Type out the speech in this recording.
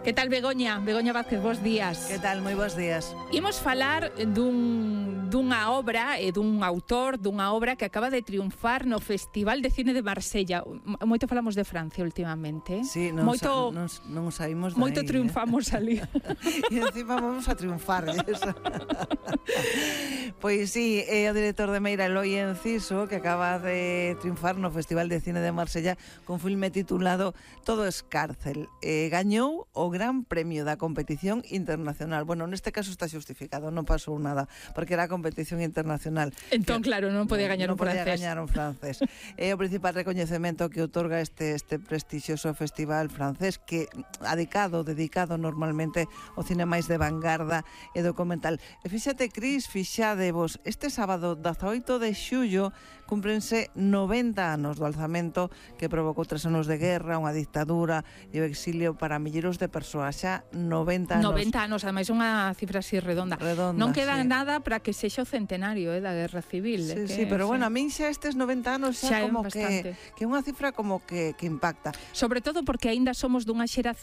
Que tal, Begoña? Begoña Vázquez, bons días. Que tal? Moi bons días. Imos falar dunha obra e dun autor dunha obra que acaba de triunfar no Festival de Cine de Marsella. Moito falamos de Francia últimamente. Sí, non saímos de moito aí, triunfamos ali. E encima vamos a triunfar. Pois sí, é o director de Meira, Eloi Enciso, que acaba de triunfar no Festival de Cine de Marsella con filme titulado Todo es cárcel. Gañou o Gran Premio da competición internacional. Bueno, neste caso está xustificado, non pasou nada, porque era a competición internacional. Entón, claro, non podía gañar un francés. Non podía gañar un francés. É o principal recoñecemento que outorga este prestixioso festival francés, que dedicado normalmente ao cine máis de vanguarda e documental. E fíxate, Cris, fixadevos, este sábado 18 de xullo cúmprense 90 anos do alzamento que provocou 3 anos de guerra, unha dictadura e o exilio para milleiros de persoas. Xa 90 anos. 90 anos, ademais unha cifra así redonda. Non queda nada para que sexa o centenario da Guerra Civil. Sí, pero bueno, a min xa estes 90 anos xa como que é unha cifra como que impacta. Sobre todo porque aínda somos dunha xeración